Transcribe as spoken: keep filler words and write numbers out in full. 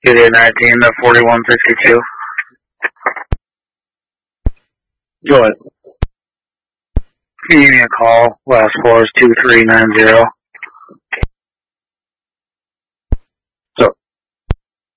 Two day nineteen to forty-one sixty-two. Go ahead. Can you give me a call? Last four is two three nine zero.